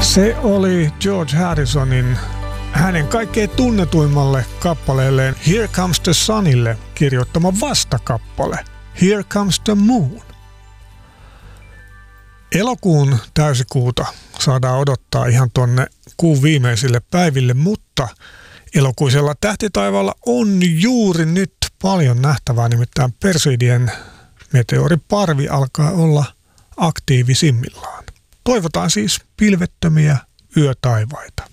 Se oli George Harrisonin hänen kaikkein tunnetuimmalle kappaleelleen Here Comes the Sunille kirjoittama vastakappale Here Comes the Moon. Elokuun täysikuuta saadaan odottaa ihan tonne kuun viimeisille päiville, mutta elokuisella tähtitaivaalla on juuri nyt paljon nähtävää, nimittäin Perseidien meteoriparvi alkaa olla aktiivisimmillaan. Toivotaan siis pilvettömiä yötaivaita.